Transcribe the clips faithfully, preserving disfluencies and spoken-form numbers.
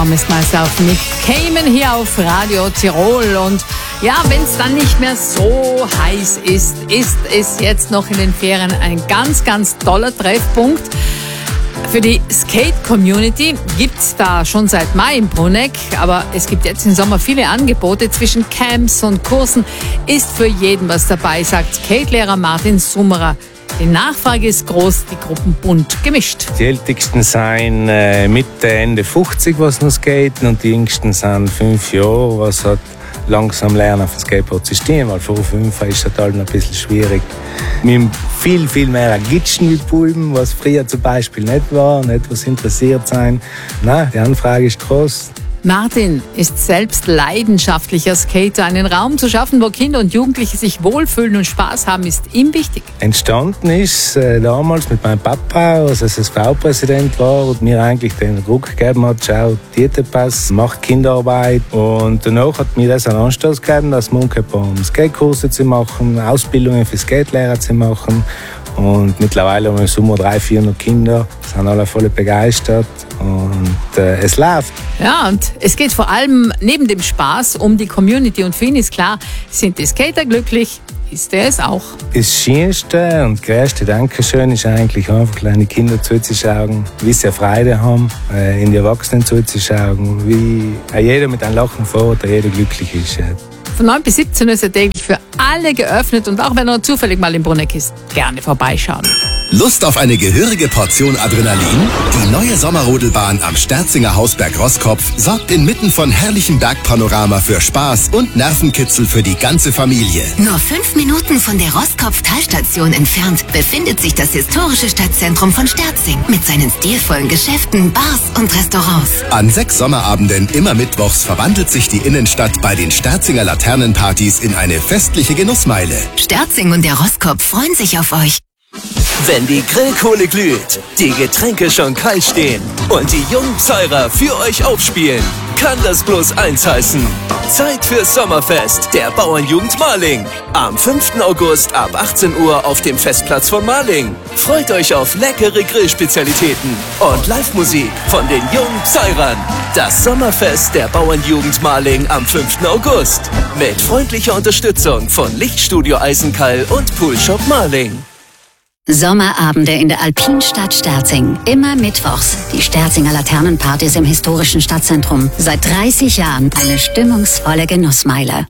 Promised Myself. Nick Cayman hier auf Radio Tirol. Und ja, wenn es dann nicht mehr so heiß ist, ist es jetzt noch in den Ferien ein ganz, ganz toller Treffpunkt. Für die Skate-Community gibt es da schon seit Mai in Bruneck, aber es gibt jetzt im Sommer viele Angebote. Zwischen Camps und Kursen ist für jeden was dabei, sagt Skate-Lehrer Martin Summerer. Die Nachfrage ist groß, die Gruppen bunt gemischt. Die Ältesten sind äh, Mitte, Ende fünfzig, was noch skaten, und die Jüngsten sind fünf Jahre, was halt langsam lernen, auf dem Skateboard zu stehen, weil vor fünf ist das halt noch ein bisschen schwierig. Wir haben viel, viel mehr Gitschen wie Pulben, was früher zum Beispiel nicht war, nicht was interessiert sein. Nein, die Anfrage ist groß. Martin ist selbst leidenschaftlicher Skater. Einen Raum zu schaffen, wo Kinder und Jugendliche sich wohlfühlen und Spaß haben, ist ihm wichtig. Entstanden ist äh, damals mit meinem Papa, als er S S V-Präsident war und mir eigentlich den Ruck gegeben hat, schau, Diätepass, macht Kinderarbeit. Und danach hat mir das einen Anstoß gegeben, dass man um Skatekurse zu machen, Ausbildungen für Skatelehrer zu machen. Und mittlerweile haben wir im Sommer drei, vierhundert Kinder, sind alle voll begeistert und äh, es läuft. Ja, und es geht vor allem neben dem Spaß um die Community. Und für ihn ist klar, sind die Skater glücklich, ist er es auch. Das schönste und größte Dankeschön ist eigentlich einfach, kleine Kinder zuzuschauen, wie sie Freude haben, äh, in die Erwachsenen zuzuschauen, wie äh, jeder mit einem Lachen fährt, jeder glücklich ist. Äh. Von neun bis siebzehn ist er täglich für alle geöffnet, und auch wenn er zufällig mal in Bruneck ist, gerne vorbeischauen. Lust auf eine gehörige Portion Adrenalin? Die neue Sommerrodelbahn am Sterzinger Hausberg Roskopf sorgt inmitten von herrlichem Bergpanorama für Spaß und Nervenkitzel für die ganze Familie. Nur fünf Minuten von der Roskopf-Talstation entfernt befindet sich das historische Stadtzentrum von Sterzing mit seinen stilvollen Geschäften, Bars und Restaurants. An sechs Sommerabenden immer mittwochs verwandelt sich die Innenstadt bei den Sterzinger Laternenpartys in eine festliche Genussmeile. Sterzing und der Roskopf freuen sich auf euch. Wenn die Grillkohle glüht, die Getränke schon kalt stehen und die Jungzeurer für euch aufspielen, kann das bloß eins heißen: Zeit fürs Sommerfest der Bauernjugend Marling. Am fünften August ab achtzehn Uhr auf dem Festplatz von Marling. Freut euch auf leckere Grillspezialitäten und Live-Musik von den Jungzeurern. Das Sommerfest der Bauernjugend Marling am fünften August. Mit freundlicher Unterstützung von Lichtstudio Eisenkall und Poolshop Marling. Sommerabende in der Alpinstadt Sterzing. Immer mittwochs. Die Sterzinger Laternenpartys im historischen Stadtzentrum. Seit dreißig Jahren eine stimmungsvolle Genussmeile.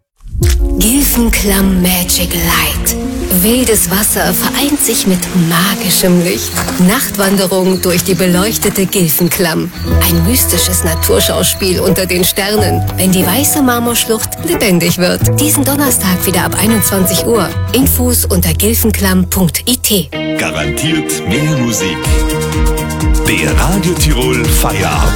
Gilfenklamm Magic Light. Wildes Wasser vereint sich mit magischem Licht. Nachtwanderung durch die beleuchtete Gilfenklamm. Ein mystisches Naturschauspiel unter den Sternen, wenn die weiße Marmorschlucht lebendig wird. Diesen Donnerstag wieder ab einundzwanzig Uhr. Infos unter gilfenklamm punkt I T. Garantiert mehr Musik. Der Radio Tirol Feierabend.